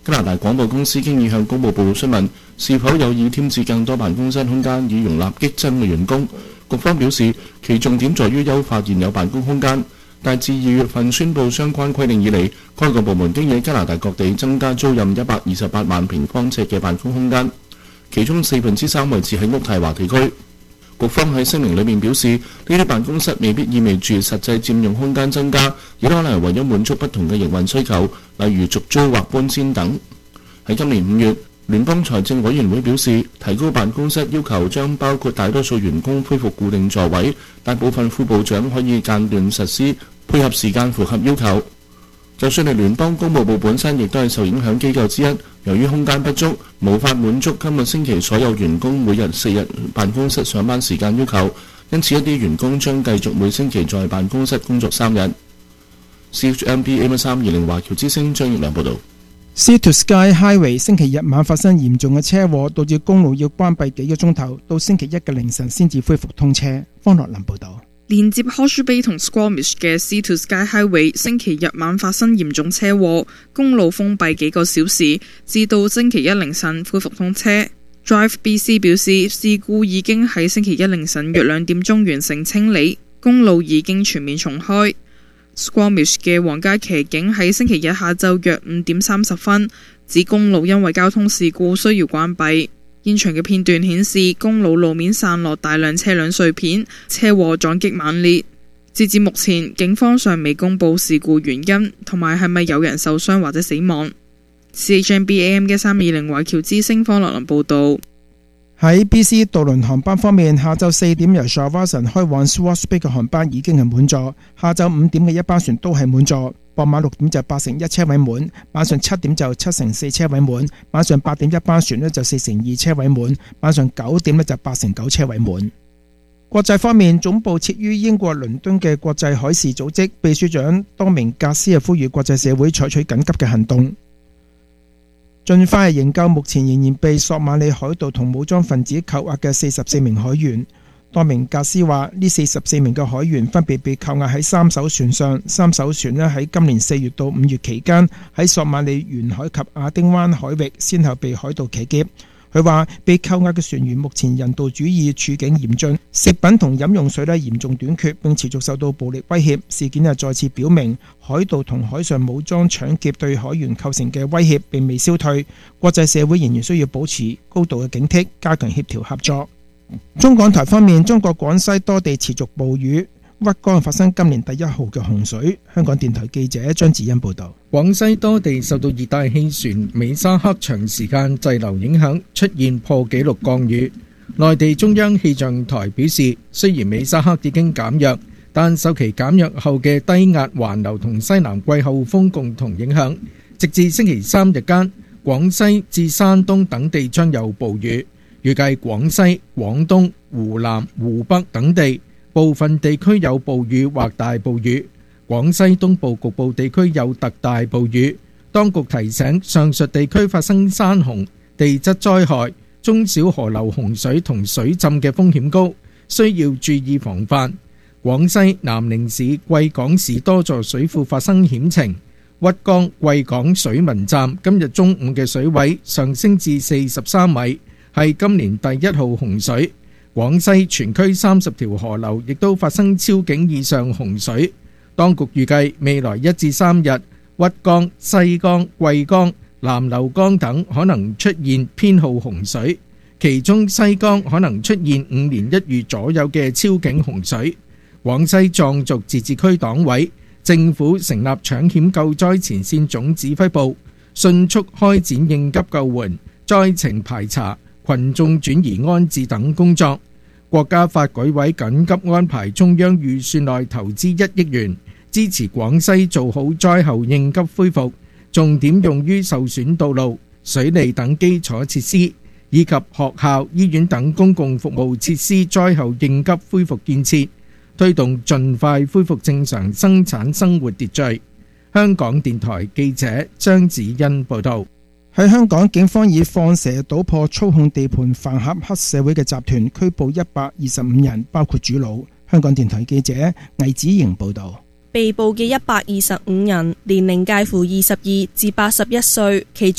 加拿大廣播公司經已向工務部詢問是否有意添置更多辦公室空間以容納激增嘅員工。局方表示，其重點在於優化現有辦公空間。但自2月份宣布相關規定以嚟，該個部門經喺加拿大各地增加租賃128萬平方尺嘅辦公空間，其中3/4位置喺渥太華地區。局方喺聲明裏面表示，呢啲辦公室未必意味住實際佔用空間增加，亦都可能係為咗滿足不同嘅營運需求，例如續租或搬遷等。喺今年5月，聯邦財政委員會表示，提高辦公室要求將包括大多數員工恢復固定座位，但部分副部長可以間斷實施，配合時間符合要求。就算係聯邦公務部本身亦都係受影響機構之一，由於空間不足，無法滿足今個星期所有員工每日4日辦公室上班時間要求，因此一啲員工將繼續每星期在辦公室工作3日。CHMB AM320華僑之聲張月亮報導。 Sea to Sky Highway 星期日晚發生嚴重嘅車禍，導致公路要關閉幾個鐘頭，到星期一嘅凌晨先至恢復通車。方樂林報導。 連接 Horseshoe Bay 同 Squamish 嘅 Sea to Sky Highway 星期日晚發生嚴重車禍，公路封閉幾個小時，至到星期一凌晨恢復通車。Drive BC 表示，事故已經喺星期一凌晨約2點鐘完成清理，公路已經全面重開。Squamish 嘅皇家騎警喺星期日下晝約5點30分指公路因為交通事故需要關閉。現場嘅片段顯示，公路路面散落大量車輛碎片，車禍撞擊猛烈。截至目前，警方尚未公布事故原因同埋係咪有人受傷或者死亡。CHMB AM 1320華僑之聲方樂林報導。 喺 BC 渡輪航班方面，下晝4點由 Shawson 開往 Swartz Bay 嘅航班已經係滿座，下晝5點嘅一班船都係滿座。傍晚6點就81車位滿，晚上7點就7/4車位滿，晚上8點一班船就4/2車位滿，晚上9點就8/9車位滿。國際方面，總部設於英國倫敦嘅國際海事組織秘書長多明格斯呼籲國際社會採取緊急嘅行動，盡快營救目前仍然被索馬里海盜同武裝分子扣押嘅44名海員。多明格斯話，呢44名嘅海員分別被扣押喺3艘船上，3艘船喺今年4月到5月期間喺索馬里沿海及亞丁灣海域先後被海盜騎劫。佢話被扣押嘅船員目前人道主義處境嚴峻，食品同飲用水嚴重短缺，並持續受到暴力威脅。事件再次表明海盜同海上武裝搶劫對海員構成嘅威脅並未消退，國際社會仍然需要保持高度嘅警惕，加強協調合作。中港台方面，中國廣西多地持續暴雨，鬱江發生今年第1號嘅洪水。香港電台記者張子欣報道。 廣西多地受到熱帶氣旋美沙克長時間滯留影響，出現破紀錄降雨。內地中央氣象台表示，雖然美沙克已經減弱，但受其減弱後嘅低壓環流同西南季候風共同影響，直至星期3日間，廣西至山東等地將有暴雨。預計廣西、廣東、湖南、湖北等地部分地區有暴雨或大暴雨，廣西東部局部地區有特大暴雨。當局提醒上述地區發生山洪、地質災害、中小河流洪水同水浸嘅風險高，需要注意防範。廣西南寧市貴港市多座水庫發生險情，鬱江貴港水文站今日中午嘅水位上升至43米，係今年第1號洪水。廣西全區30條河流亦都發生超警以上洪水。當局預計未來1至3日，鬱江、西江、貴江、南流江等可能出現編號洪水，其中西江可能出現5年1遇左右嘅超警洪水。廣西壯族自治區黨委、政府成立搶險救災前線總指揮部，迅速開展應急救援、災情排查、群眾轉移安置等工作。國家發改委緊急安排中央預算內投資1億元，支持廣西做好災後應急恢復，重點用於受損道路、水利等基礎設施，以及學校、醫院等公共服務設施災後應急恢復建設，推動盡快恢復正常生產生活秩序。香港電台記者張子欣報道。 喺香港，警方以放蛇搗破操控地盤飯盒黑社會嘅集團，拘捕125人，包括主腦。香港電台記者魏子瑩報道。 被捕嘅125人年齡介乎22至81歲，其中